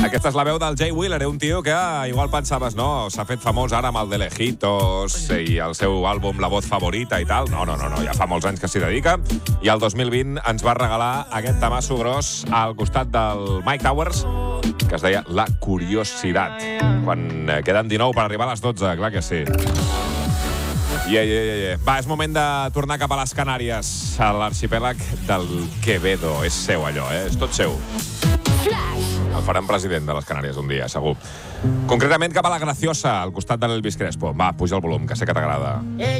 Aquesta és la veu del Jay Wheeler, un tio que igual pensaves, no, s'ha fet famós ara amb el de Lejitos i el seu àlbum La Voz Favorita i tal. No, ja fa molts anys que s'hi dedica. I el 2020 ens va regalar aquest tamasso gros al costat del Mike Towers, que es deia La Curiosidad. Quan queden 19 per arribar a les 12, clar que sí. Va, és moment de tornar cap a les Canàries, a l'arxipèlag del Quevedo. És seu, allò, és tot seu. El farem president de les Canàries un dia, segur. Concretament cap a la Graciosa, al costat de l'Elvis Crespo. Va, puja el volum, que sé que t'agrada.